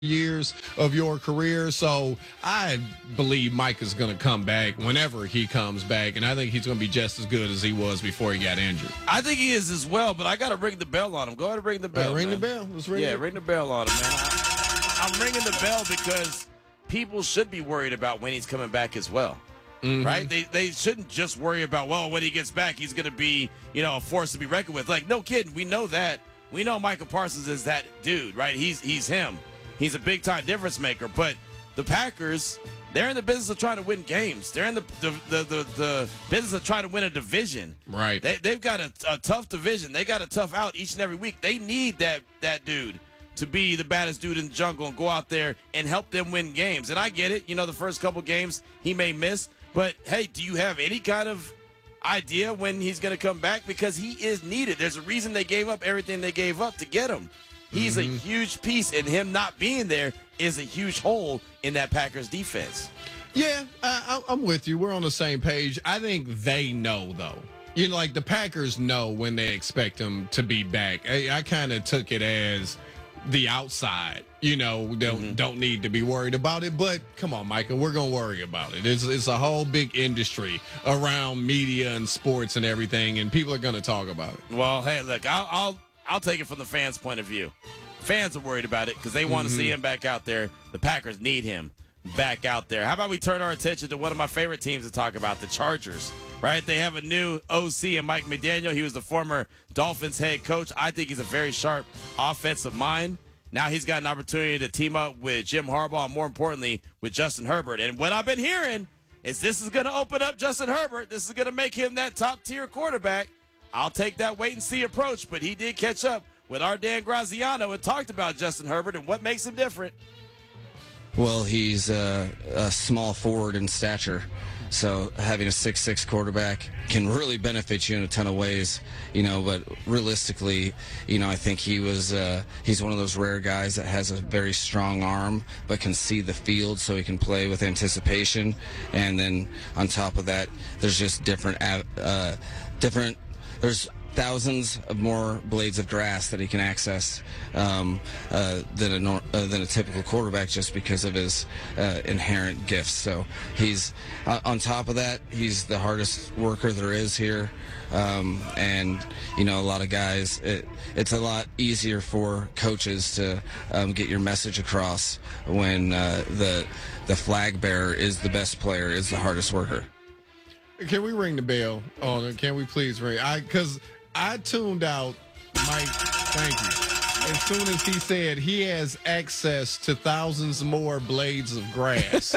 years of your career. So I believe Mike is going to come back whenever he comes back, and I think he's going to be just as good as he was before he got injured. I think he is as well, but I got to ring the bell on him. Go ahead and ring the bell. Ring the bell. Let's ring it. Ring the bell on him, man. I'm ringing the bell because people should be worried about when he's coming back as well. Mm-hmm. Right? They shouldn't just worry about, well, when he gets back, he's going to be, a force to be reckoned with. Like, no kidding. We know that. We know Micah Parsons is that dude, right? He's him. He's a big-time difference maker. But the Packers, they're in the business of trying to win games. They're in the business of trying to win a division. Right. They've got a tough division. They got a tough out each and every week. They need that dude to be the baddest dude in the jungle and go out there and help them win games. And I get it. The first couple games he may miss. But, hey, do you have any kind of idea when he's going to come back? Because he is needed. There's a reason they gave up everything they gave up to get him. He's a huge piece, and him not being there is a huge hole in that Packers defense. Yeah, I'm with you. We're on the same page. I think they know, though. Like the Packers know when they expect him to be back. I kind of took it as the outside, don't need to be worried about it. But come on, Micah, we're going to worry about it. It's a whole big industry around media and sports and everything, and people are going to talk about it. Well, hey, look, I'll take it from the fans' point of view. Fans are worried about it because they want to see him back out there. The Packers need him back out there. How about we turn our attention to one of my favorite teams to talk about, the Chargers, right? They have a new OC in Mike McDaniel. He was the former Dolphins head coach. I think he's a very sharp offensive mind. Now he's got an opportunity to team up with Jim Harbaugh and, more importantly, with Justin Herbert. And what I've been hearing is this is going to open up Justin Herbert. This is going to make him that top-tier quarterback. I'll take that wait-and-see approach, but he did catch up with our Dan Graziano and talked about Justin Herbert and what makes him different. Well, he's a small forward in stature, so having a 6'6" quarterback can really benefit you in a ton of ways, but realistically, I think he's one of those rare guys that has a very strong arm but can see the field so he can play with anticipation. And then on top of that, there's just there's thousands of more blades of grass that he can access than a typical quarterback, just because of his inherent gifts. So he's on top of that, he's the hardest worker there is here. And a lot of guys, it's a lot easier for coaches to get your message across when the flag bearer is the best player, is the hardest worker. Can we ring the bell? Oh, can we please ring? Because I tuned out Mike. Thank you. As soon as he said he has access to thousands more blades of grass.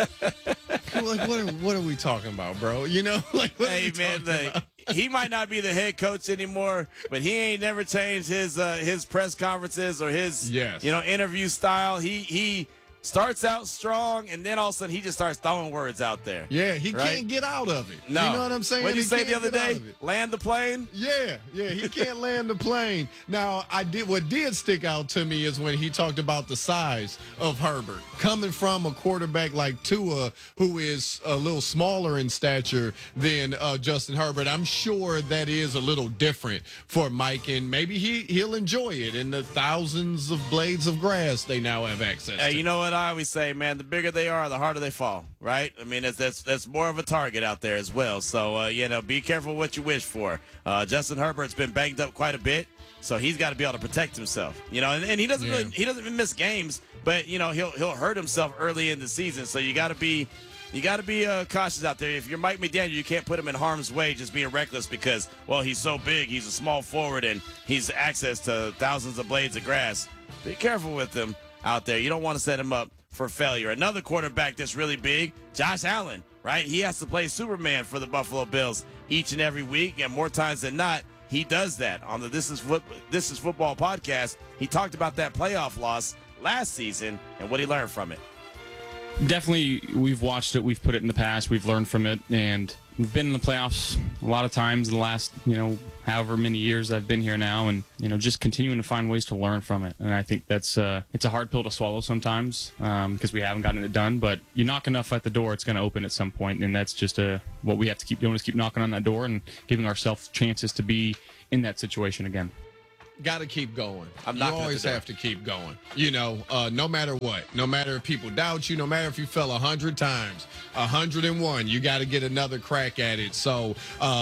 Like, what are we talking about, bro? Hey, man, he might not be the head coach anymore, but he ain't never changed his press conferences or his interview style. He starts out strong, and then all of a sudden he just starts throwing words out there. Yeah, he can't get out of it. No. You know what I'm saying? What did you say the other day? Land the plane? Yeah, he can't land the plane. Now, what did stick out to me is when he talked about the size of Herbert. Coming from a quarterback like Tua, who is a little smaller in stature than Justin Herbert, I'm sure that is a little different for Mike, and maybe he'll enjoy it in the thousands of blades of grass they now have access to. You know what I always say, man, the bigger they are, the harder they fall, right? I mean, that's more of a target out there as well. So, be careful what you wish for. Justin Herbert's been banged up quite a bit, so he's got to be able to protect himself. And he doesn't he doesn't miss games, but he'll hurt himself early in the season. So you got to be cautious out there. If you're Mike McDaniel, you can't put him in harm's way just being reckless because, well, he's so big, he's a small forward, and he's access to thousands of blades of grass. Be careful with him out there. You don't want to set him up for failure. Another quarterback that's really big, Josh Allen, right? He has to play Superman for the Buffalo Bills each and every week, and more times than not, he does that. On the This is Football podcast, he talked about that playoff loss last season and what he learned from it. Definitely, we've watched it. We've put it in the past. We've learned from it, and we've been in the playoffs a lot of times in the last, however many years I've been here now, and just continuing to find ways to learn from it. And I think that's it's a hard pill to swallow sometimes because we haven't gotten it done. But you knock enough at the door, it's going to open at some point, and that's just what we have to keep doing is keep knocking on that door and giving ourselves chances to be in that situation again. Got to keep going. I'm you knocking at always the door. have to keep going. No matter what. No matter if people doubt you, no matter if you fell 100 times, 101, you got to get another crack at it. So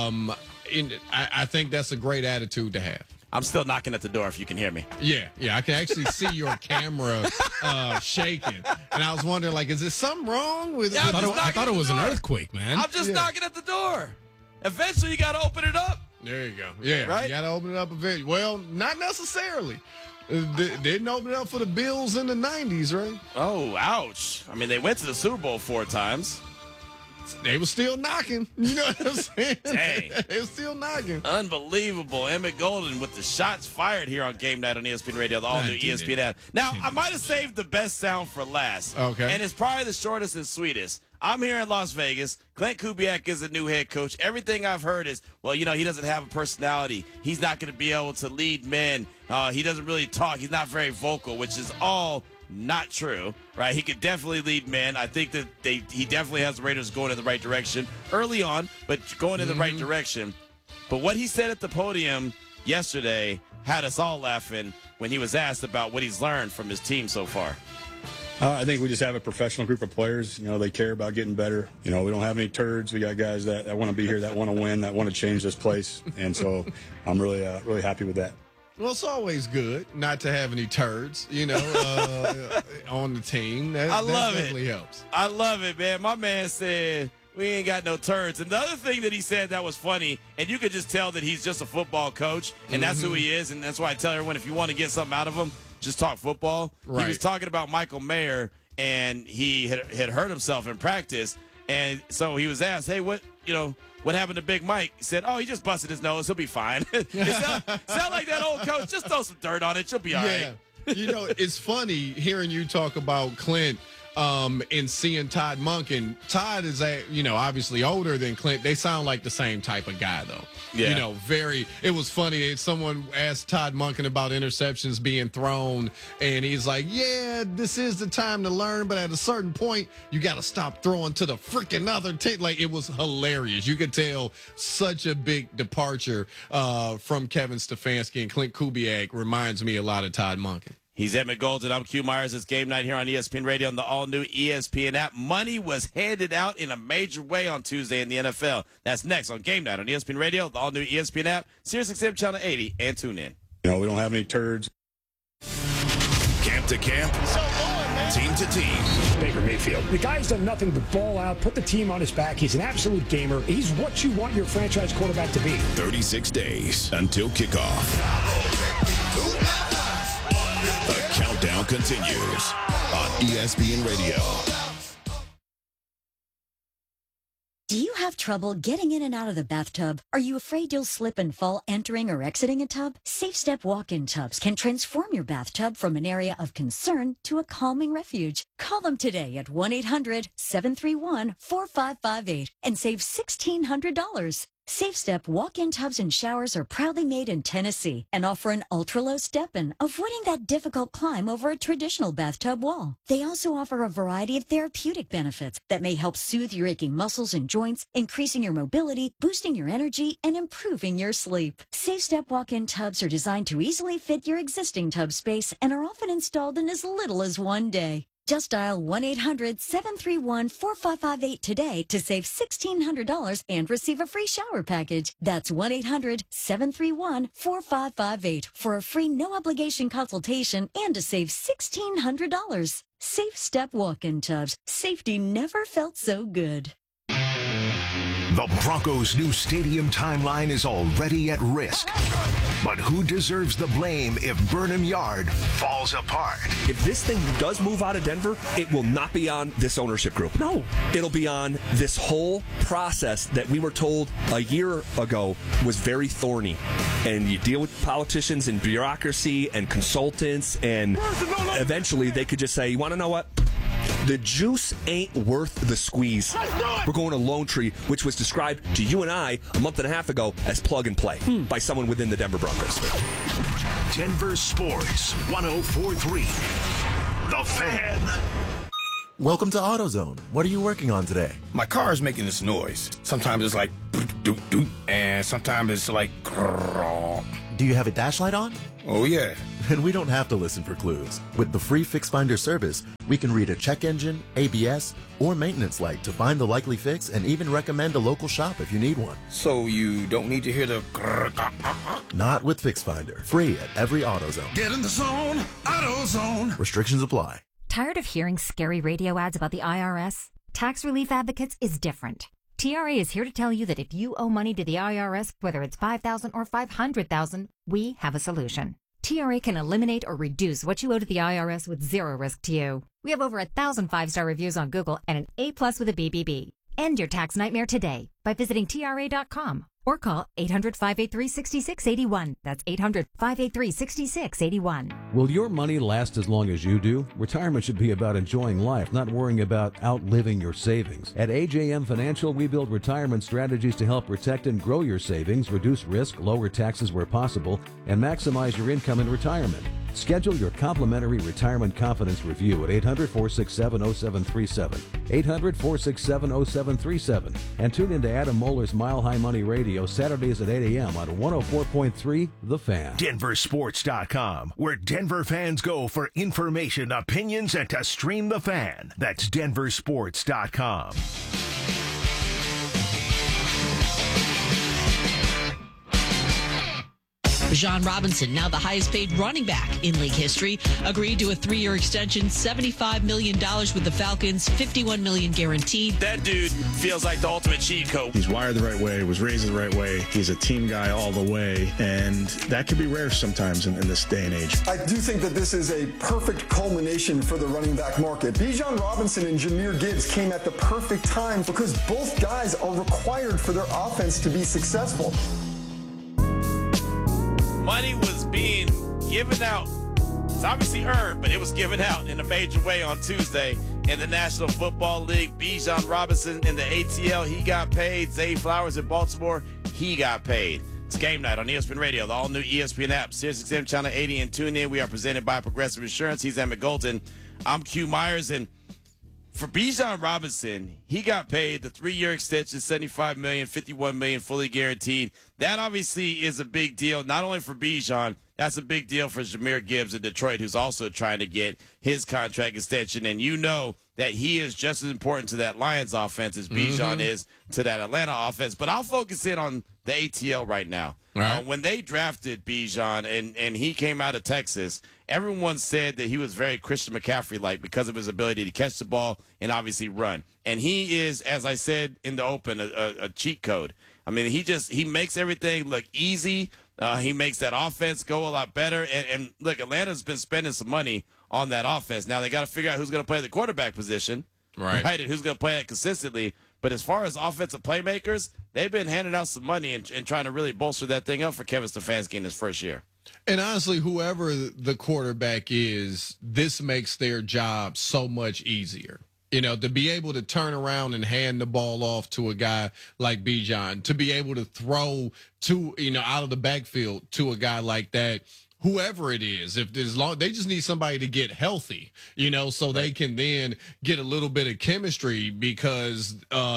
I think that's a great attitude to have. I'm still knocking at the door if you can hear me. Yeah, I can actually see your camera shaking. And I was wondering, like, is there something wrong with Yeah, with- I thought it was an earthquake, man. I'm just knocking at the door. Eventually, you got to open it up. There you go. Yeah, Right? you got to open it up a bit. Well, not necessarily. They didn't open it up for the Bills in the 90s, right? Oh, ouch. I mean, they went to the Super Bowl 4 times. They were still knocking. You know what I'm saying? Dang. They were still knocking. Unbelievable. Emmett Golden with the shots fired here on Game Night on ESPN Radio, the all-new ESPN app. Now, I might have saved the best sound for last. Okay. And it's probably the shortest and sweetest. I'm here in Las Vegas. Clint Kubiak is the new head coach. Everything I've heard is, well, he doesn't have a personality. He's not going to be able to lead men. He doesn't really talk. He's not very vocal, which is all not true, right? He could definitely lead men. I think that he definitely has the Raiders going in the right direction early on, but going in the right direction. But what he said at the podium yesterday had us all laughing when he was asked about what he's learned from his team so far. I think we just have a professional group of players. They care about getting better. We don't have any turds. We got guys that want to be here, that want to win, that want to change this place. And so I'm really happy with that. Well, it's always good not to have any turds, on the team. I love it. Definitely helps. I love it, man. My man said, we ain't got no turds. And the other thing that he said that was funny, and you could just tell that he's just a football coach, and that's who he is. And that's why I tell everyone, if you want to get something out of him, just talk football. Right. He was talking about Michael Mayer, and he had hurt himself in practice. And so he was asked, hey, what happened to Big Mike? He said, he just busted his nose. He'll be fine. It sound like that old coach. Just throw some dirt on it. You'll be all right. It's funny hearing you talk about Clint and seeing Todd Monken. Todd is, obviously older than Clint. They sound like the same type of guy, though. Yeah. It was funny. Someone asked Todd Monken about interceptions being thrown, and he's like, yeah, this is the time to learn, but at a certain point, you got to stop throwing to the freaking other team. Like, it was hilarious. You could tell such a big departure from Kevin Stefanski, and Clint Kubiak reminds me a lot of Todd Monken. He's Emmett Golden. I'm Q Myers. It's Game Night here on ESPN Radio on the all-new ESPN app. Money was handed out in a major way on Tuesday in the NFL. That's next on Game Night on ESPN Radio, the all-new ESPN app, SiriusXM Channel 80, and tune in. We don't have any turds. Camp to camp, team to team. Baker Mayfield. The guy's done nothing but ball out, put the team on his back. He's an absolute gamer. He's what you want your franchise quarterback to be. 36 days until kickoff. The countdown continues on ESPN Radio. Do you have trouble getting in and out of the bathtub? Are you afraid you'll slip and fall entering or exiting a tub? Safe Step walk-in tubs can transform your bathtub from an area of concern to a calming refuge. Call them today at 1-800-731-4558 and save $1,600. Safe Step walk-in tubs and showers are proudly made in Tennessee and offer an ultra-low step-in, avoiding that difficult climb over a traditional bathtub wall. They also offer a variety of therapeutic benefits that may help soothe your aching muscles and joints, increasing your mobility, boosting your energy, and improving your sleep. Safe Step walk-in tubs are designed to easily fit your existing tub space and are often installed in as little as one day. Just dial 1-800-731-4558 today to save $1,600 and receive a free shower package. That's 1-800-731-4558 for a free no-obligation consultation and to save $1,600. Safe Step walk-in tubs. Safety never felt so good. The Broncos' new stadium timeline is already at risk. But who deserves the blame if Burnham Yard falls apart? If this thing does move out of Denver, it will not be on this ownership group. No. It'll be on this whole process that we were told a year ago was very thorny. And you deal with politicians and bureaucracy and consultants, and eventually they could just say, you want to know what? The juice ain't worth the squeeze. We're going to Lone Tree, which was described to you and I a month and a half ago as plug and play by someone within the Denver Broncos. Denver Sports 104.3. The Fan. Welcome to AutoZone. What are you working on today? My car is making this noise. Sometimes it's like doot doot, and sometimes it's like grrr. Do you have a dash light on? Oh, yeah. And we don't have to listen for clues. With the free Fix Finder service, we can read a check engine, ABS, or maintenance light to find the likely fix and even recommend a local shop if you need one. So you don't need to hear the... Not with Fix Finder. Free at every AutoZone. Get in the zone, AutoZone. Restrictions apply. Tired of hearing scary radio ads about the IRS? Tax Relief Advocates is different. TRA is here to tell you that if you owe money to the IRS, whether it's $5,000 or $500,000, we have a solution. TRA can eliminate or reduce what you owe to the IRS with zero risk to you. We have over 1,000 5-star reviews on Google and an A+ with a BBB. End your tax nightmare today by visiting TRA.com or call 800-583-6681. That's 800-583-6681. Will your money last as long as you do? Retirement should be about enjoying life, not worrying about outliving your savings. At AJM Financial, we build retirement strategies to help protect and grow your savings, reduce risk, lower taxes where possible, and maximize your income in retirement. Schedule your complimentary retirement confidence review at 800-467-0737, 800-467-0737, and tune into Adam Moeller's Mile High Money Radio Saturdays at 8 a.m. on 104.3 The Fan. DenverSports.com, where Denver fans go for information, opinions, and to stream The Fan. That's DenverSports.com. Bijan Robinson, now the highest paid running back in league history, agreed to a 3-year extension, $75 million with the Falcons, $51 million guaranteed. That dude feels like the ultimate cheat code. He's wired the right way, was raised the right way. He's a team guy all the way, and that can be rare sometimes in this day and age. I do think that this is a perfect culmination for the running back market. Bijan Robinson and Jahmyr Gibbs came at the perfect time because both guys are required for their offense to be successful. Money was being given out. It's obviously earned, but it was given out in a major way on Tuesday in the National Football League. Bijan Robinson in the ATL, he got paid. Zay Flowers in Baltimore, he got paid. It's game night on ESPN Radio, the all-new ESPN app, SiriusXM Channel 80, and tune in. We are presented by Progressive Insurance. He's Emmett Golden. I'm Q Myers, and for Bijan Robinson, he got paid the 3-year extension, $75 million, $51 million, fully guaranteed. That obviously is a big deal, not only for Bijan. That's a big deal for Jahmyr Gibbs in Detroit, who's also trying to get his contract extension. And you know that he is just as important to that Lions offense as Bijan is to that Atlanta offense. But I'll focus in on the ATL right now. Right. When they drafted Bijan and he came out of Texas, everyone said that he was very Christian McCaffrey-like because of his ability to catch the ball and obviously run. And he is, as I said in the open, a cheat code. I mean, he makes everything look easy. He makes that offense go a lot better. And look, Atlanta's been spending some money on that offense. Now they got to figure out who's going to play the quarterback position, right? And who's going to play it consistently. But as far as offensive playmakers, they've been handing out some money and trying to really bolster that thing up for Kevin Stefanski in his first year. And honestly, whoever the quarterback is, this makes their job so much easier. You know, to be able to turn around and hand the ball off to a guy like Bijan, to be able to throw out of the backfield to a guy like that, whoever it is, if there's they just need somebody to get healthy, so they can then get a little bit of chemistry because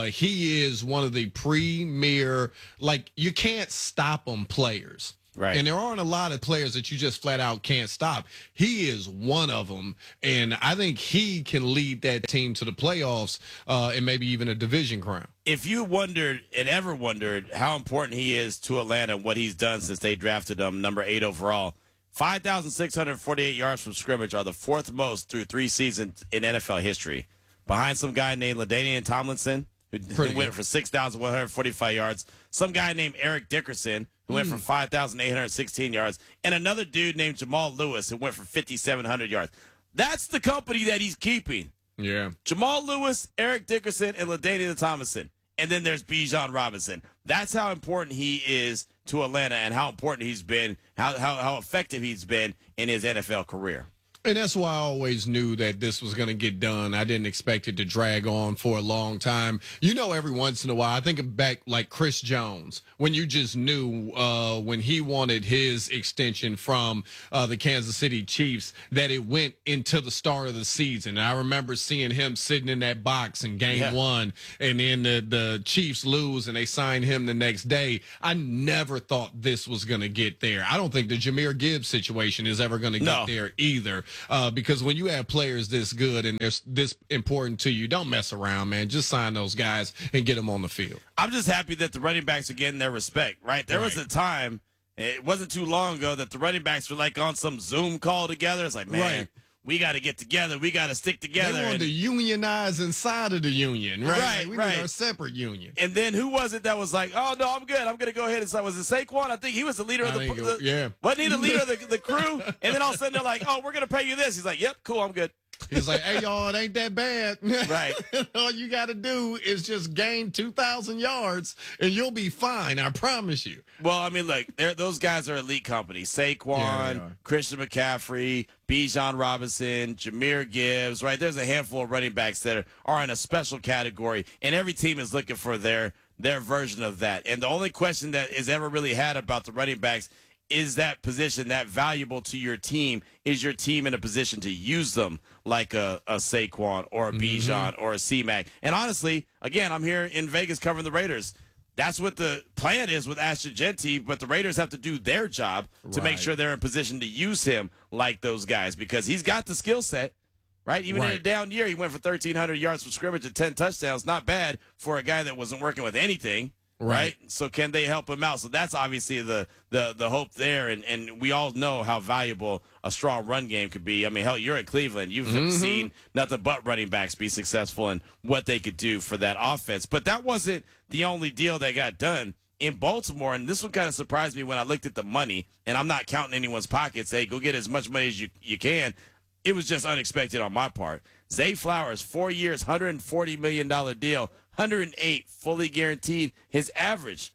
he is one of the premier, you can't stop him players. Right. And there aren't a lot of players that you just flat out can't stop. He is one of them. And I think he can lead that team to the playoffs and maybe even a division crown. If you wondered and ever wondered how important he is to Atlanta and what he's done since they drafted him number 8 overall, 5,648 yards from scrimmage are the 4th most through 3 seasons in NFL history. Behind some guy named LaDainian Tomlinson, who went for 6,145 yards. Some guy named Eric Dickerson, who went for 5,816 yards. And another dude named Jamal Lewis, who went for 5,700 yards. That's the company that he's keeping. Yeah. Jamal Lewis, Eric Dickerson, and LaDainian Tomlinson. And then there's Bijan Robinson. That's how important he is to Atlanta and how important he's been, how effective he's been in his NFL career. And that's why I always knew that this was going to get done. I didn't expect it to drag on for a long time. You know, every once in a while, I think back like Chris Jones, when you just knew when he wanted his extension from the Kansas City Chiefs that it went into the start of the season. I remember seeing him sitting in that box in game one, and then the Chiefs lose and they sign him the next day. I never thought this was going to get there. I don't think the Jahmyr Gibbs situation is ever going to get there either. Because when you have players this good and they're this important to you, don't mess around, man. Just sign those guys and get them on the field. I'm just happy that the running backs are getting their respect, right? There was a time, it wasn't too long ago, that the running backs were like on some Zoom call together. It's like, man, we got to get together. We got to stick together. They wanted to unionize inside of the union, right? We need our separate union. And then who was it that was like, oh, no, I'm good. I'm going to go ahead and sign. Was it Saquon? I think he was the leader of the Wasn't he the leader of the crew? And then all of a sudden they're like, oh, we're going to pay you this. He's like, yep, cool, I'm good. He's like, hey, y'all, it ain't that bad. Right. All you got to do is just gain 2,000 yards, and you'll be fine. I promise you. Well, I mean, look, those guys are elite companies. Saquon, Christian McCaffrey, Bijan Robinson, Jahmyr Gibbs, right? There's a handful of running backs that are in a special category, and every team is looking for their version of that. And the only question that is ever really had about the running backs is that position that valuable to your team? Is your team in a position to use them like a Saquon or a Bijan or a C-Mac? And honestly, again, I'm here in Vegas covering the Raiders. That's what the plan is with Ashton Jeanty, but the Raiders have to do their job to make sure they're in position to use him like those guys because he's got the skill set, right? Even in a down year, he went for 1,300 yards from scrimmage and 10 touchdowns. Not bad for a guy that wasn't working with anything. Right. So can they help him out? So that's obviously the hope there. And we all know how valuable a strong run game could be. I mean, hell, you're in Cleveland. You've seen nothing but running backs be successful and what they could do for that offense. But that wasn't the only deal that got done in Baltimore. And this one kind of surprised me when I looked at the money. And I'm not counting anyone's pockets. Hey, go get as much money as you can. It was just unexpected on my part. Zay Flowers, 4 years, $140 million deal. 108 fully guaranteed. His average,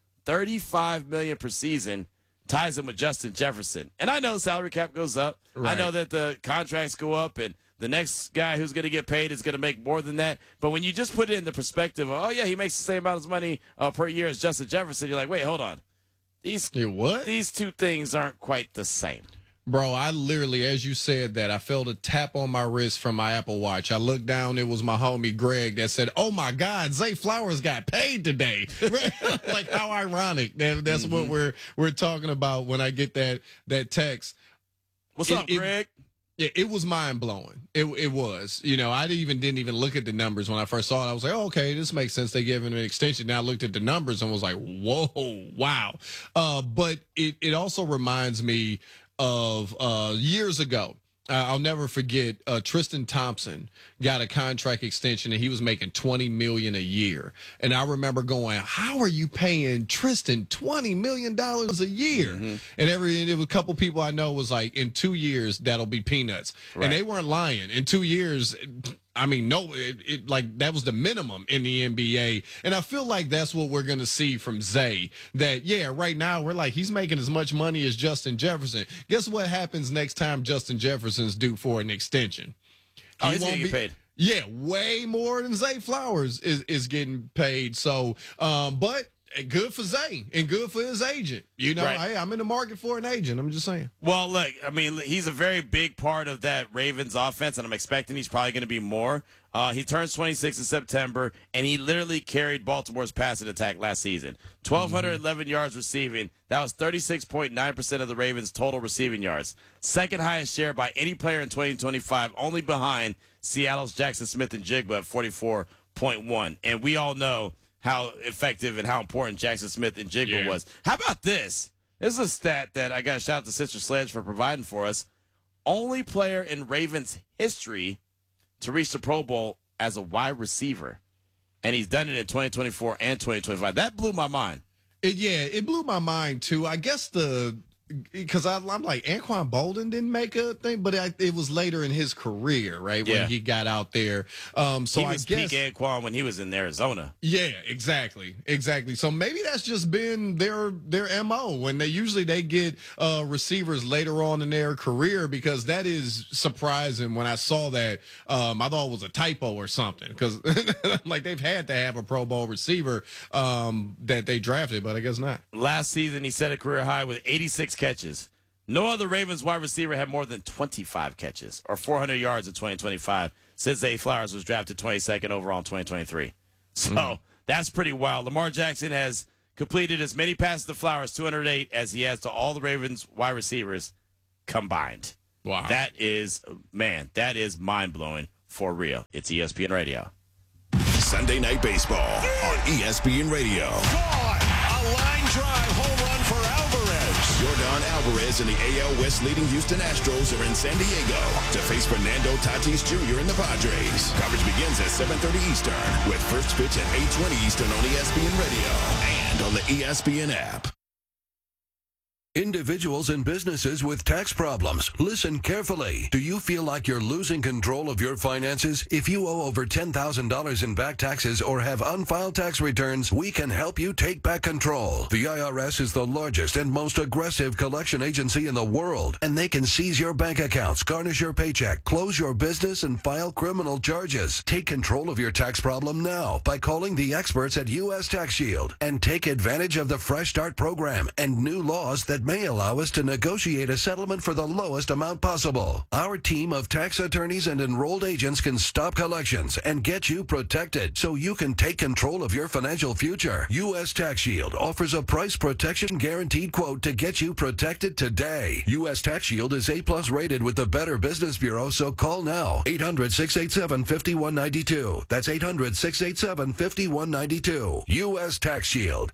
$35 million per season, ties him with Justin Jefferson. And I know salary cap goes up. I know that the contracts go up, and the next guy who's going to get paid is going to make more than that. But when you just put it in the perspective of, oh yeah, he makes the same amount of money per year as Justin Jefferson, you're like, wait, hold on. These two things aren't quite the same. Bro, I literally, as you said that, I felt a tap on my wrist from my Apple Watch. I looked down, it was my homie Greg that said, oh my God, Zay Flowers got paid today. Like, how ironic. That's what we're talking about when I get that text. What's up, Greg? Yeah, it was mind blowing. It was. You know, I didn't even look at the numbers when I first saw it. I was like, oh, okay, this makes sense. They gave him an extension. Now I looked at the numbers and was like, whoa, wow. But it also reminds me of years ago. I'll never forget Tristan Thompson got a contract extension and he was making $20 million a year. And I remember going, how are you paying Tristan $20 million a year? And there was a couple people I know was like, in 2 years, that'll be peanuts. And they weren't lying. In 2 years, I mean, no, like that was the minimum in the NBA. And I feel like that's what we're going to see from Zay. That, yeah, right now we're like, he's making as much money as Justin Jefferson. Guess what happens next time Justin Jefferson's due for an extension? Oh, he's going to get paid. Yeah, way more than Zay Flowers is getting paid. So, but good for Zay and good for his agent. You know, hey, I'm in the market for an agent. I'm just saying. Well, look, I mean, he's a very big part of that Ravens offense, and I'm expecting he's probably going to be more. He turns 26 in September, and he literally carried Baltimore's passing attack last season. 1,211 yards receiving. That was 36.9% of the Ravens' total receiving yards. Second highest share by any player in 2025, only behind Seattle's Jackson Smith and Jigba at 44.1. And we all know how effective and how important Jackson Smith and Jigba was. How about this? This is a stat that I got to shout out to Sister Sledge for providing for us. Only player in Ravens history to reach the Pro Bowl as a wide receiver. And he's done it in 2024 and 2025. That blew my mind. It blew my mind, too. I guess the because I'm like, Anquan Bolden didn't make a thing, but it was later in his career, right? Yeah. When he got out there. So he I was guess peak Anquan when he was in Arizona. Yeah, exactly. So maybe that's just been their MO when they get receivers later on in their career, because that is surprising. When I saw that, I thought it was a typo or something, because like they've had to have a Pro Bowl receiver that they drafted, but I guess not. Last season, he set a career high with 86 catches. No other Ravens wide receiver had more than 25 catches or 400 yards in 2025 since Zay Flowers was drafted 22nd overall in 2023. So that's pretty wild. Lamar Jackson has completed as many passes to Flowers, 208, as he has to all the Ravens wide receivers combined. Wow. That is mind-blowing for real. It's ESPN Radio. Sunday Night Baseball on ESPN Radio. A line drive home run for Alvarez. Yordan Alvarez and the AL West leading Houston Astros are in San Diego to face Fernando Tatis Jr. and the Padres. Coverage begins at 7:30 Eastern with first pitch at 8:20 Eastern on ESPN Radio and on the ESPN app. Individuals and businesses with tax problems, listen carefully. Do you feel like you're losing control of your finances? If you owe over $10,000 in back taxes or have unfiled tax returns, we can help you take back control. The IRS is the largest and most aggressive collection agency in the world, and they can seize your bank accounts, garnish your paycheck, close your business, and file criminal charges. Take control of your tax problem now by calling the experts at U.S. Tax Shield and take advantage of the Fresh Start program and new laws that may allow us to negotiate a settlement for the lowest amount possible. Our team of tax attorneys and enrolled agents can stop collections and get you protected so you can take control of your financial future. U.S. Tax Shield offers a price protection guaranteed quote to get you protected today. U.S. Tax Shield is A+ rated with the Better Business Bureau, so call now. 800-687-5192. That's 800-687-5192. U.S. Tax Shield.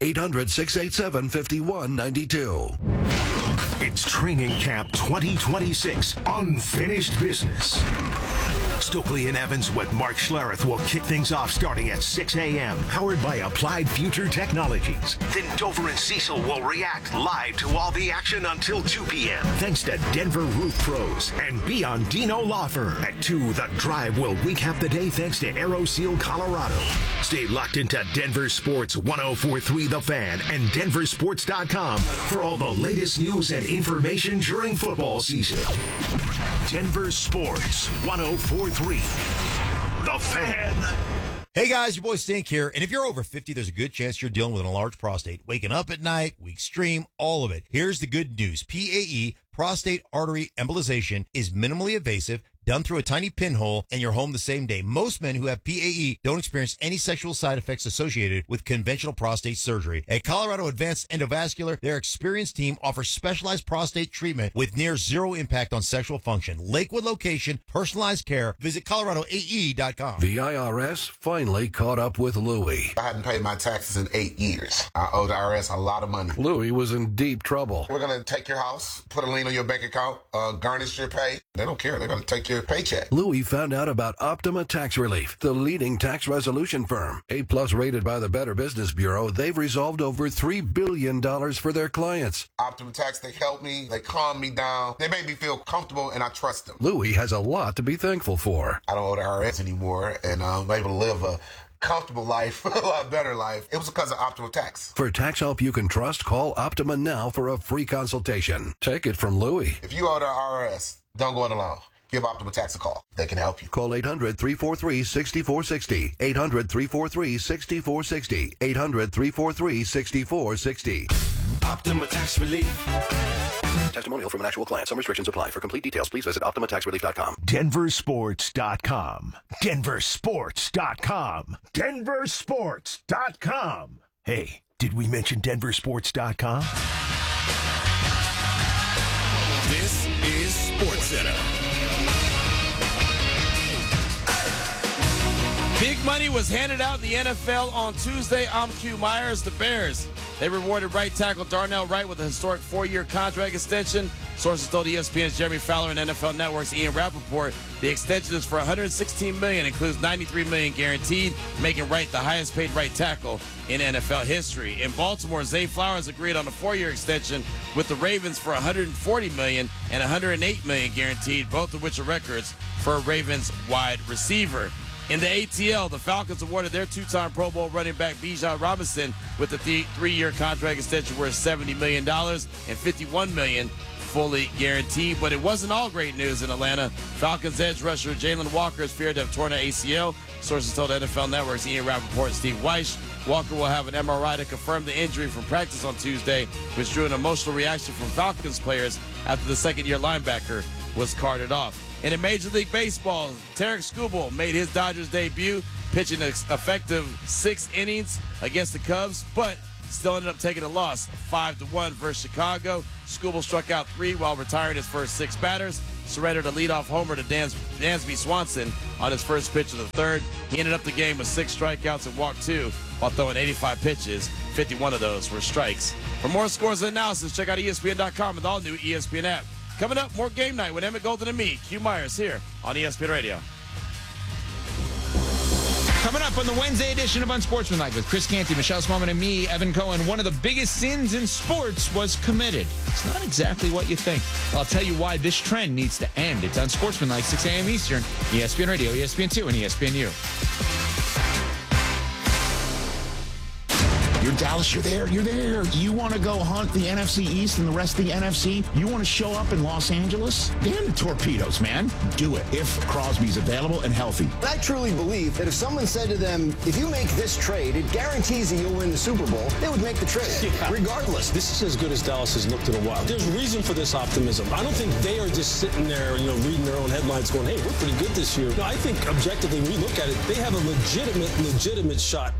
800-687-5192. It's Training Camp 2026, Unfinished Business. Stokely and Evans with Mark Schlereth will kick things off starting at 6 a.m., powered by Applied Future Technologies. Then Dover and Cecil will react live to all the action until 2 p.m. Thanks to Denver Roof Pros and Biondino Law Firm. At 2, The Drive will recap the day thanks to AeroSeal Colorado. Stay locked into Denver Sports 104.3 The Fan and denversports.com for all the latest news and information during football season. Denver Sports 104.3 The Fan. Hey guys, your boy Stink here. And if you're over 50, there's a good chance you're dealing with an enlarged prostate. Waking up at night, weak stream, all of it. Here's the good news. PAE, prostate artery embolization, is minimally invasive, done through a tiny pinhole, and you're home the same day. Most men who have PAE don't experience any sexual side effects associated with conventional prostate surgery. At Colorado Advanced Endovascular, their experienced team offers specialized prostate treatment with near zero impact on sexual function. Lakewood location, personalized care. Visit coloradoae.com. The IRS finally caught up with Louie. I hadn't paid my taxes in 8 years. I owe the IRS a lot of money. Louie was in deep trouble. We're going to take your house, put a lien on your bank account, garnish your pay. They don't care. They're going to take your paycheck. Louie found out about Optima Tax Relief, the leading tax resolution firm. A+ rated by the Better Business Bureau, they've resolved over $3 billion for their clients. Optima Tax, they help me, they calm me down, they make me feel comfortable, and I trust them. Louie has a lot to be thankful for. I don't owe the IRS anymore, and I'm able to live a comfortable life, a lot better life. It was because of Optima Tax. For tax help you can trust, call Optima now for a free consultation. Take it from Louie. If you owe the IRS, don't go it alone. Give Optima Tax a call. They can help you. Call 800-343-6460. 800-343-6460. 800-343-6460. Optima Tax Relief. Testimonial from an actual client. Some restrictions apply. For complete details, please visit OptimaTaxRelief.com. denversports.com. denversports.com. denversports.com. Hey, did we mention denversports.com? This is SportsCenter. Big money was handed out in the NFL on Tuesday. I'm Q Myers. The Bears, they rewarded right tackle Darnell Wright with a historic 4-year contract extension. Sources told ESPN's Jeremy Fowler and NFL Network's Ian Rappaport the extension is for $116 million, includes $93 million guaranteed, making Wright the highest-paid right tackle in NFL history. In Baltimore, Zay Flowers agreed on a 4-year extension with the Ravens for $140 million and $108 million guaranteed, both of which are records for a Ravens wide receiver. In the ATL, the Falcons awarded their 2-time Pro Bowl running back Bijan Robinson with a 3-year contract extension worth $70 million and $51 million fully guaranteed. But it wasn't all great news in Atlanta. Falcons edge rusher Jalen Walker is feared to have torn an ACL. Sources told NFL Network's Ian Rappaport and Steve Weiss. Walker will have an MRI to confirm the injury from practice on Tuesday, which drew an emotional reaction from Falcons players after the second-year linebacker was carted off. And in Major League Baseball, Tarek Skubal made his Dodgers debut, pitching an effective 6 innings against the Cubs, but still ended up taking a loss 5-1 versus Chicago. Skubal struck out 3 while retiring his first 6 batters, surrendered a leadoff homer to Dansby Swanson on his first pitch of the third. He ended up the game with 6 strikeouts and walked 2 while throwing 85 pitches. 51 of those were strikes. For more scores and analysis, check out ESPN.com and the all-new ESPN app. Coming up, more Game Night with Emmett Golden and me, Q Myers, here on ESPN Radio. Coming up on the Wednesday edition of Unsportsmanlike with Chris Canty, Michelle Smallman, and me, Evan Cohen, one of the biggest sins in sports was committed. It's not exactly what you think. I'll tell you why this trend needs to end. It's Unsportsmanlike, 6 a.m. Eastern, ESPN Radio, ESPN2, and ESPNU. You're Dallas, you're there. You want to go hunt the NFC East and the rest of the NFC? You want to show up in Los Angeles? Damn the Torpedoes, man. Do it if Crosby's available and healthy. I truly believe that if someone said to them, if you make this trade, it guarantees that you'll win the Super Bowl, they would make the trade, regardless. This is as good as Dallas has looked in a while. There's reason for this optimism. I don't think they are just sitting there, reading their own headlines going, hey, we're pretty good this year. No, I think objectively, when we look at it, they have a legitimate shot.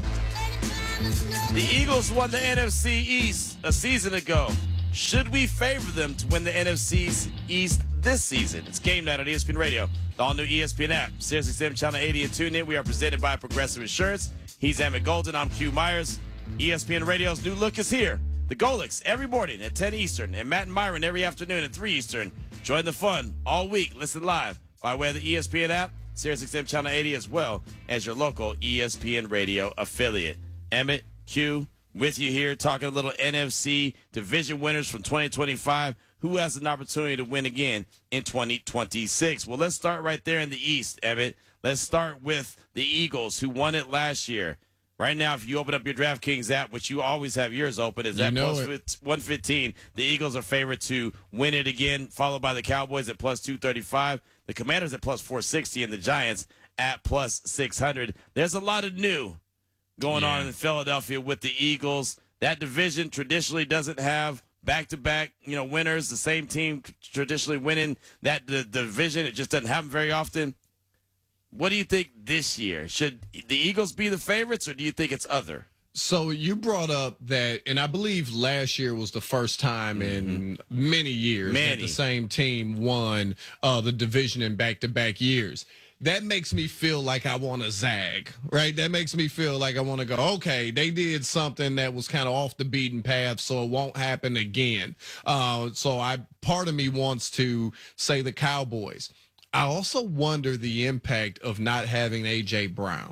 The Eagles won the NFC East a season ago. Should we favor them to win the NFC East this season? It's Game Night on ESPN Radio, the all-new ESPN app, SiriusXM Channel 80 and tune in. We are presented by Progressive Insurance. He's Emmett Golden. I'm Q Myers. ESPN Radio's new look is here. The Golics every morning at 10 Eastern and Matt and Myron every afternoon at 3 Eastern. Join the fun all week. Listen live by way of the ESPN app, SiriusXM Channel 80, as well as your local ESPN Radio affiliate. Emmett, Q, with you here, talking a little NFC division winners from 2025. Who has an opportunity to win again in 2026? Well, let's start right there in the East, Emmett. Let's start with the Eagles, who won it last year. Right now, if you open up your DraftKings app, which you always have yours open, is at plus 115. The Eagles are favored to win it again, followed by the Cowboys at plus 235, the Commanders at plus 460, and the Giants at plus 600. There's a lot of new going on in Philadelphia with the Eagles. That division traditionally doesn't have back-to-back, winners. The same team traditionally winning that the division. It just doesn't happen very often. What do you think this year? Should the Eagles be the favorites, or do you think it's other? So you brought up that, and I believe last year was the first time in many years that the same team won the division in back-to-back years. That makes me feel like I want to zag, right? That makes me feel like I want to go, okay, they did something that was kind of off the beaten path, so it won't happen again. Part of me wants to say the Cowboys. I also wonder the impact of not having A.J. Brown.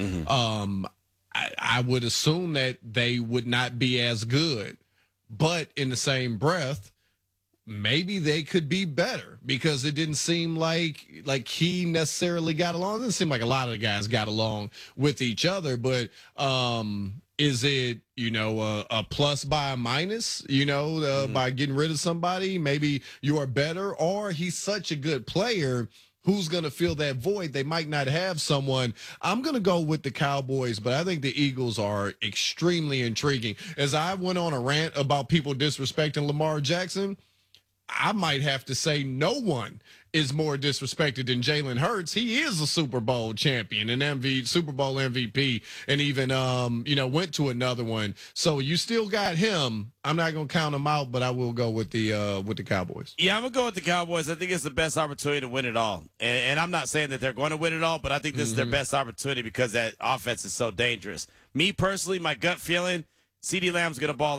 I would assume that they would not be as good, but in the same breath, maybe they could be better because it didn't seem like he necessarily got along. It didn't seem like a lot of the guys got along with each other, but is it, a plus by a minus, by getting rid of somebody? Maybe you are better, or he's such a good player. Who's going to fill that void? They might not have someone. I'm going to go with the Cowboys, but I think the Eagles are extremely intriguing. As I went on a rant about people disrespecting Lamar Jackson, I might have to say no one is more disrespected than Jalen Hurts. He is a Super Bowl champion, an Super Bowl MVP, and even, went to another one. So you still got him. I'm not going to count him out, but I will go with the Cowboys. Yeah, I'm going to go with the Cowboys. I think it's the best opportunity to win it all. And I'm not saying that they're going to win it all, but I think this is their best opportunity because that offense is so dangerous. Me personally, my gut feeling, CeeDee Lamb's going to ball out.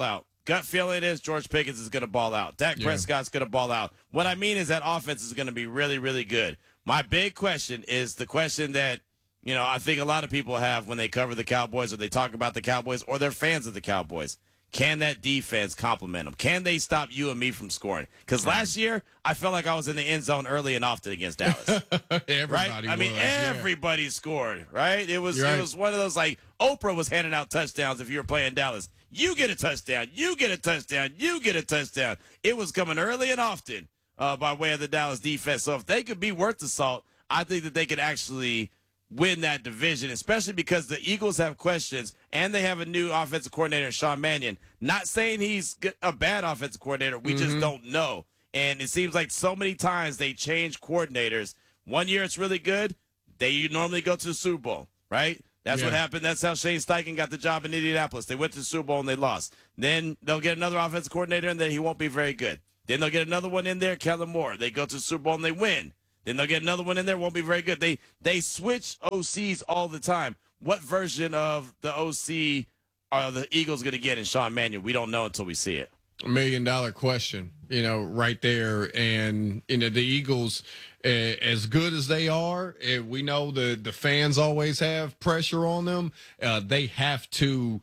gut feeling is George Pickens is going to ball out. Dak Prescott's going to ball out. What I mean is that offense is going to be really, really good. My big question is the question that, I think a lot of people have when they cover the Cowboys or they talk about the Cowboys or they're fans of the Cowboys. Can that defense complement them? Can they stop you and me from scoring? Because last year, I felt like I was in the end zone early and often against Dallas. Everybody right? Everybody scored, right? It was one of those, like, Oprah was handing out touchdowns if you were playing Dallas. You get a touchdown. You get a touchdown. You get a touchdown. It was coming early and often by way of the Dallas defense. So if they could be worth the salt, I think that they could actually win that division, especially because the Eagles have questions and they have a new offensive coordinator, Sean Mannion. Not saying he's a bad offensive coordinator. We just don't know. And it seems like so many times they change coordinators. One year it's really good. They normally go to the Super Bowl, right? That's what happened. That's how Shane Steichen got the job in Indianapolis. They went to the Super Bowl and they lost. Then they'll get another offensive coordinator and then he won't be very good. Then they'll get another one in there, Kellen Moore. They go to the Super Bowl and they win. Then they'll get another one in there, won't be very good. They switch OCs all the time. What version of the OC are the Eagles going to get in Sean Mannion? We don't know until we see it. $1 million question, right there. And, the Eagles, as good as they are, we know the fans always have pressure on them. They have to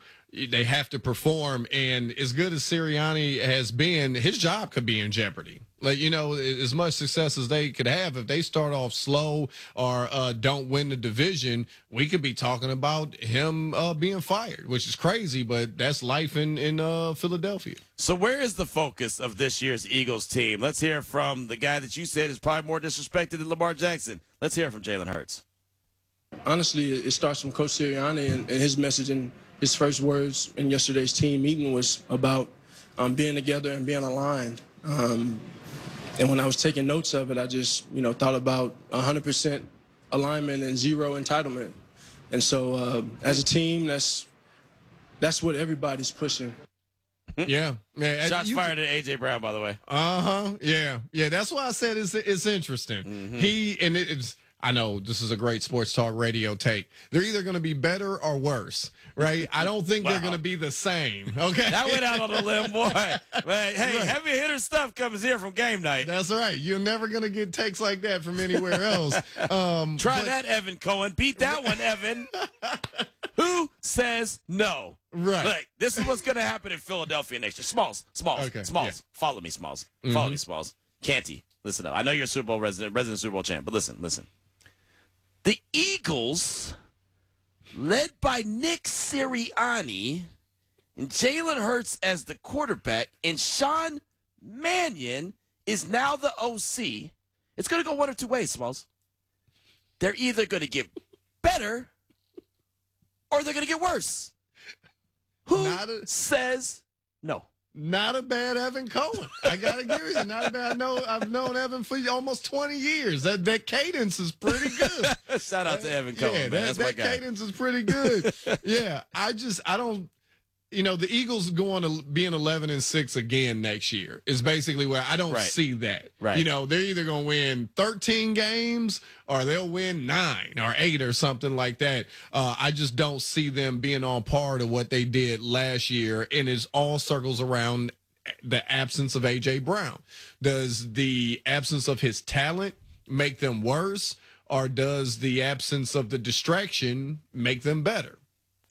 perform. And as good as Sirianni has been, his job could be in jeopardy. Like, as much success as they could have, if they start off slow or don't win the division, we could be talking about him being fired, which is crazy, but that's life in Philadelphia. So where is the focus of this year's Eagles team? Let's hear from the guy that you said is probably more disrespected than Lamar Jackson. Let's hear from Jalen Hurts. Honestly, it starts from Coach Sirianni, and his message in his first words in yesterday's team meeting was about being together and being aligned. And when I was taking notes of it, I just, thought about 100% alignment and zero entitlement. And so as a team, that's what everybody's pushing. Yeah. Shots fired at A.J. Brown, by the way. Yeah. That's why I said it's interesting. It's I know this is a great sports talk radio take. They're either going to be better or worse, right? I don't think they're going to be the same. Okay, that went out on a limb, boy. Man, hey, heavy hitter stuff comes here from Game Night. That's right. You're never going to get takes like that from anywhere else. Try that, Evan Cohen. Beat that one, Evan. Who says no? Right. Like, this is what's going to happen in Philadelphia next year. Smalls. Okay. Smalls. Yeah. Follow me, Smalls. Follow me, Smalls. Canty, listen up. I know you're a Super Bowl resident Super Bowl champ, but listen. The Eagles, led by Nick Sirianni and Jalen Hurts as the quarterback, and Sean Mannion is now the OC. It's going to go one of two ways, Smalls. They're either going to get better or they're going to get worse. Who says no? Not a bad Evan Cohen. I gotta give you not a bad. I've known Evan for almost 20 years. That cadence is pretty good. Shout out to Evan Cohen. Yeah, that cadence is pretty good. Yeah, I don't. The Eagles going to being 11-6 again next year is basically where I don't see that. Right. They're either going to win 13 games or they'll win 9 or 8 or something like that. I just don't see them being on par to what they did last year, and it all circles around the absence of A.J. Brown. Does the absence of his talent make them worse, or does the absence of the distraction make them better?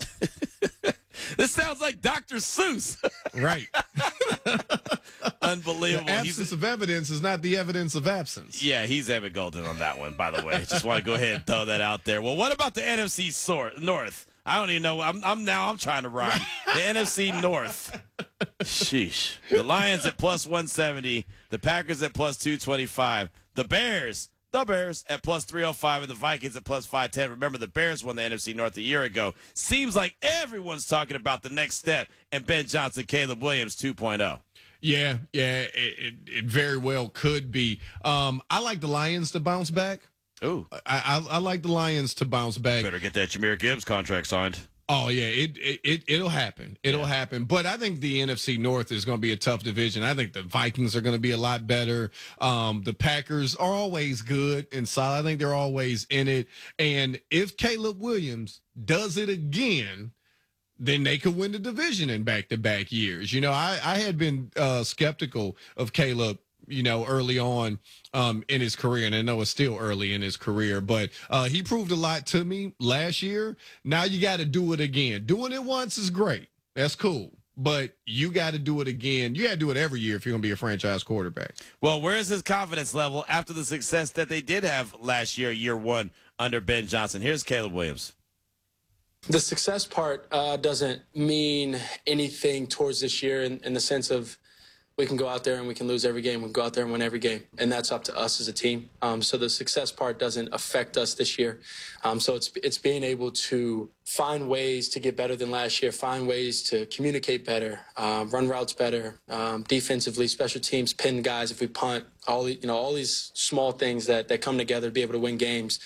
This sounds like Dr. Seuss. Right. Unbelievable. The absence of evidence is not the evidence of absence. Yeah, he's Evan Golden on that one, by the way. Just want to go ahead and throw that out there. Well, what about the NFC North? I don't even know. I'm trying to rhyme. The NFC North. Sheesh. The Lions at plus 170. The Packers at plus 225. The Bears at plus 305 and the Vikings at plus 510. Remember, the Bears won the NFC North a year ago. Seems like everyone's talking about the next step and Ben Johnson, Caleb Williams 2.0. Yeah, it very well could be. I like the Lions to bounce back. Ooh. I like the Lions to bounce back. Better get that Jahmyr Gibbs contract signed. Oh, yeah, it'll happen. It'll happen. But I think the NFC North is going to be a tough division. I think the Vikings are going to be a lot better. The Packers are always good and solid. I think they're always in it. And if Caleb Williams does it again, then they could win the division in back-to-back years. You know, I had been skeptical of Caleb, you know, early on in his career, and I know it's still early in his career, but he proved a lot to me last year. Now you got to do it again. Doing it once is great. That's cool. But you got to do it again. You got to do it every year if you're going to be a franchise quarterback. Well, where is his confidence level after the success that they did have last year 1, under Ben Johnson? Here's Caleb Williams. The success part doesn't mean anything towards this year in the sense of we can go out there and we can lose every game. We can go out there and win every game, and that's up to us as a team. So the success part doesn't affect us this year. So it's being able to find ways to get better than last year, find ways to communicate better, run routes better, defensively, special teams, pin guys if we punt, all these small things that come together to be able to win games,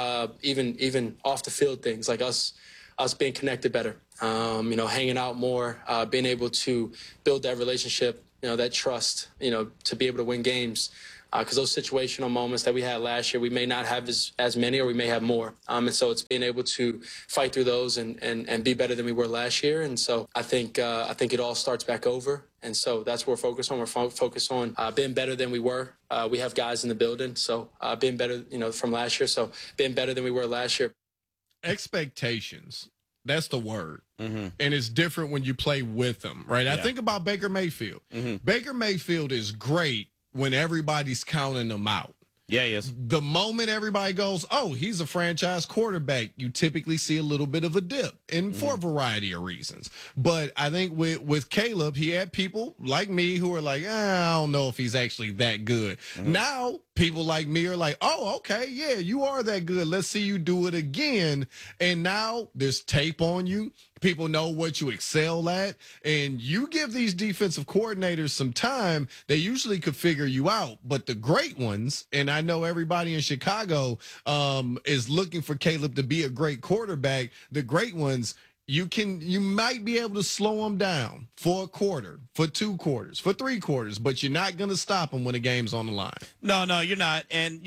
even off the field things like us being connected better, hanging out more, being able to build that relationship, that trust, to be able to win games. Because those situational moments that we had last year, we may not have as many, or we may have more. And so it's being able to fight through those and be better than we were last year. And so I think it all starts back over. And so that's what we're focused on. We're focused on being better than we were. We have guys in the building, so being better, from last year. So being better than we were last year. Expectations. That's the word. Mm-hmm. And it's different when you play with them, right? Yeah. I think about Baker Mayfield. Mm-hmm. Baker Mayfield is great when everybody's counting them out. Yeah, he is. The moment everybody goes, oh, he's a franchise quarterback, you typically see a little bit of a dip, and for a variety of reasons. But I think with Caleb, he had people like me who are like, I don't know if he's actually that good. Now, people like me are like, oh, okay, yeah, you are that good. Let's see you do it again. And now there's tape on you. People know what you excel at, and you give these defensive coordinators some time, they usually could figure you out. But the great ones, and I know everybody in Chicago is looking for Caleb to be a great quarterback. The great ones, you might be able to slow them down for a quarter, for 2 quarters, for 3 quarters, but you're not going to stop them when the game's on the line. No, you're not. And,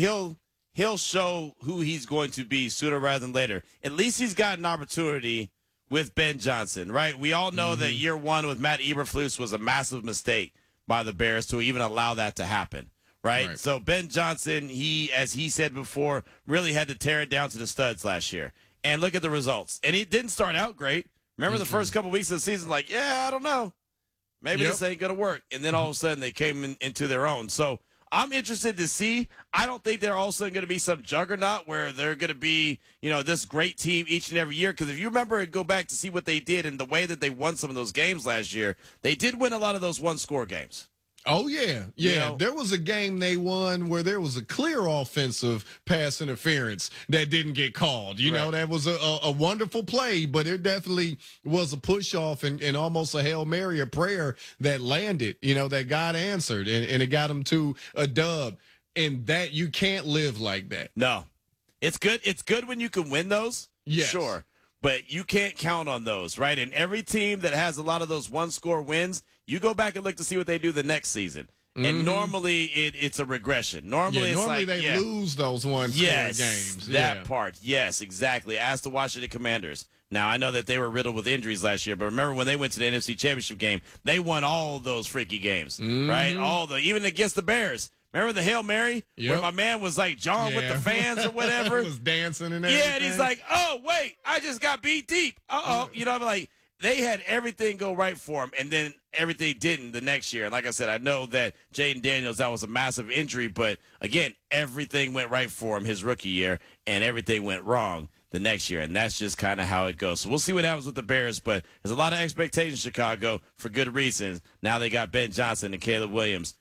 he'll show who he's going to be sooner rather than later. At least he's got an opportunity with Ben Johnson, right? We all know that year 1 with Matt Eberflus was a massive mistake by the Bears to even allow that to happen, right? So Ben Johnson, as he said before, really had to tear it down to the studs last year. And look at the results. And he didn't start out great. Remember the first couple weeks of the season, like, yeah, I don't know. Maybe this ain't going to work. And then all of a sudden they came into their own. So I'm interested to see. I don't think they're also going to be some juggernaut where they're going to be, this great team each and every year. Because if you remember and go back to see what they did and the way that they won some of those games last year, they did win a lot of those one-score games. Oh, yeah. Yeah. There was a game they won where there was a clear offensive pass interference that didn't get called. That was a wonderful play, but it definitely was a push-off and almost a Hail Mary, a prayer that landed, that God answered, and it got them to a dub. And that you can't live like that. No. It's good. It's good when you can win those. Yes. Sure. But you can't count on those, right? And every team that has a lot of those one-score wins, you go back and look to see what they do the next season. And normally it's a regression. Normally they lose those one-score games. That part. Yes, exactly. Ask the Washington Commanders. Now, I know that they were riddled with injuries last year, but remember when they went to the NFC Championship game, they won all those freaky games, right? Even against the Bears. Remember the Hail Mary where my man was like John with the fans or whatever? was dancing and everything. Yeah, and he's like, oh, wait, I just got beat deep. Uh-oh. They had everything go right for him, and then everything didn't the next year. And like I said, I know that Jaden Daniels, that was a massive injury, but, again, everything went right for him his rookie year, and everything went wrong the next year, and that's just kind of how it goes. So we'll see what happens with the Bears, but there's a lot of expectations, Chicago, for good reasons. Now they got Ben Johnson and Caleb Williams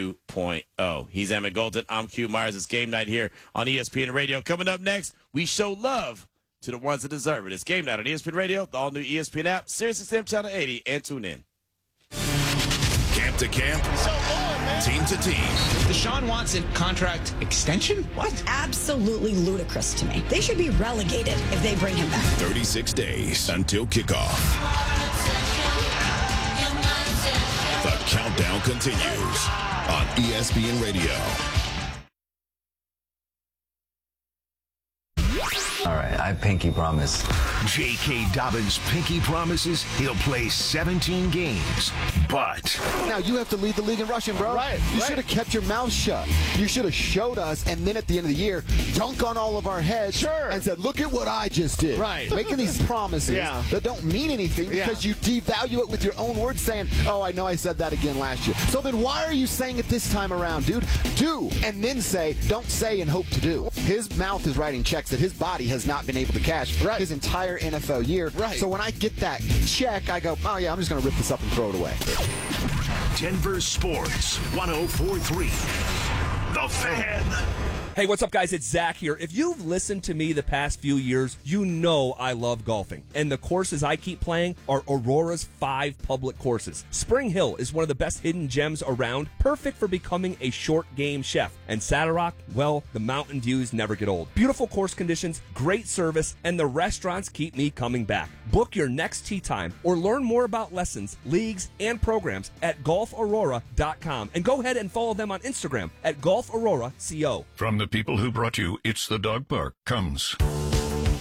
2.0. He's Emmett Golden. I'm Q Myers. It's game night here on ESPN Radio. Coming up next, we show love to the ones that deserve it. It's game night on ESPN Radio, the all-new ESPN app, SiriusXM Channel 80, and tune in. Camp to camp, team to team. Deshaun Watson contract extension? What? Absolutely ludicrous to me. They should be relegated if they bring him back. 36 days until kickoff. The countdown continues on ESPN Radio. All right. right, I pinky promise. J.K. Dobbins pinky promises he'll play 17 games, but... Now, you have to lead the league in rushing, bro. You should have kept your mouth shut. You should have showed us, and then at the end of the year, dunk on all of our heads and said, look at what I just did. Making these promises that don't mean anything because you devalue it with your own words saying, oh, I know I said that again last year. So then why are you saying it this time around, dude? Do, and then say, don't say and hope to do. His mouth is writing checks that his body has not been able to cash his entire NFL year. So when I get that check, I go, oh, yeah, I'm just going to rip this up and throw it away. Denver Sports 104.3. The Fan. Hey, what's up, guys? It's Zach here. If you've listened to me the past few years, you know I love golfing. And the courses I keep playing are Aurora's 5 public courses. Spring Hill is one of the best hidden gems around, perfect for becoming a short game chef. And Saddle Rock, well, the mountain views never get old. Beautiful course conditions, great service, and the restaurants keep me coming back. Book your next tee time or learn more about lessons, leagues, and programs at golfaurora.com. And go ahead and follow them on Instagram at golfaurora.co. From the people who brought you It's the Dog Park comes